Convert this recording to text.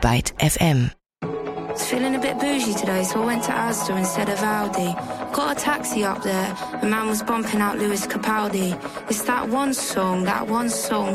Byte FM. I was feeling a bit bougie today, so I went to Asda instead of Aldi. Got a taxi up there, the man was bumping out Lewis Capaldi. It's that one song